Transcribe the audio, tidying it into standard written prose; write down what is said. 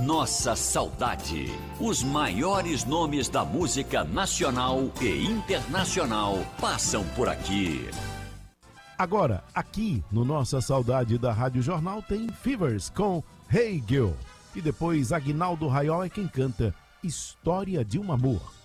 Nossa Saudade. Os maiores nomes da música nacional e internacional passam por aqui. Agora, aqui no Nossa Saudade da Rádio Jornal tem Fevers com Hey Girl. E depois Aguinaldo Raiol é quem canta História de um Amor.